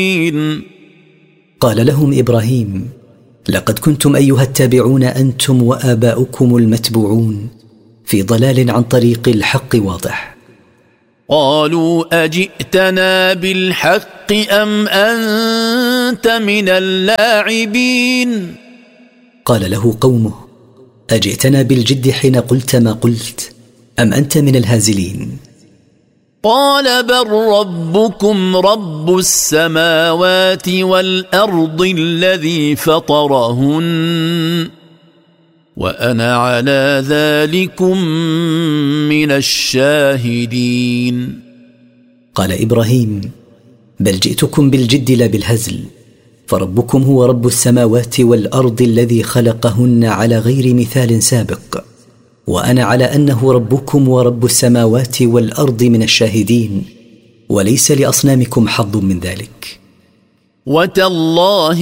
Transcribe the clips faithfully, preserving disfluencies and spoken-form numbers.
قال لهم إبراهيم: لقد كنتم أيها التابعون أنتم وآباؤكم المتبوعون في ضلال عن طريق الحق واضح. قالوا: أجئتنا بالحق أم أنت من اللاعبين؟ قال له قومه: أجئتنا بالجد حين قلت ما قلت أم أنت من الهازلين؟ قال: بل ربكم رب السماوات والأرض الذي فطرهن وأنا على ذلكم من الشاهدين. قال إبراهيم: بل جئتكم بالجد لا بالهزل، فربكم هو رب السماوات والأرض الذي خلقهن على غير مثال سابق، وأنا على أنه ربكم ورب السماوات والأرض من الشاهدين، وليس لأصنامكم حظ من ذلك. وتالله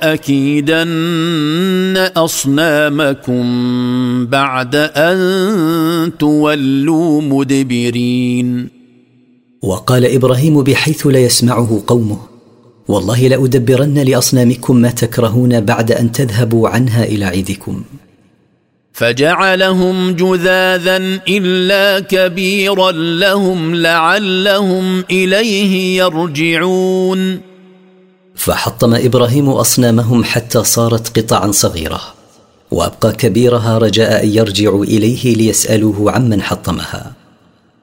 لأكيدن أصنامكم بعد أن تولوا مدبرين. وقال إبراهيم بحيث لا يسمعه قومه: والله لأدبرن لأصنامكم ما تكرهون بعد أن تذهبوا عنها إلى عيدكم. فجعلهم جذاذا إلا كبيرا لهم لعلهم إليه يرجعون. فحطم إبراهيم أصنامهم حتى صارت قطعا صغيرة، وأبقى كبيرها رجاء أن يرجعوا إليه ليسألوه عمن حطمها.